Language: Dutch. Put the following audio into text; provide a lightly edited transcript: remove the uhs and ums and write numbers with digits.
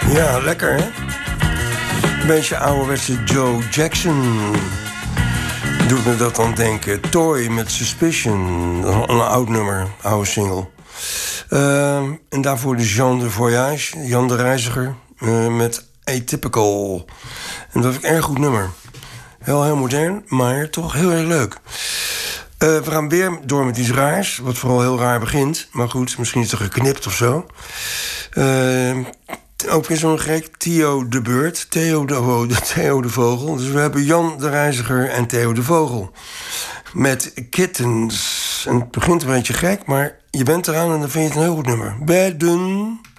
Ja, lekker hè? Een beetje ouderwetse Joe Jackson. Doet me dat dan denken. Toy met Suspicion. Een oud nummer, oude single. En daarvoor de Jean de Voyage, Jan de Reiziger, met Atypical. En dat is een erg goed nummer. Heel modern, maar toch heel erg leuk. We gaan weer door met iets raars, wat vooral heel raar begint. Maar goed, misschien is het geknipt of zo. Ook weer zo'n gek, Theo de Beurt, Theo de Vogel. Dus we hebben Jan de Reiziger en Theo de Vogel. Met Kittens. En het begint een beetje gek, maar je bent eraan en dan vind je het een heel goed nummer. Bedden.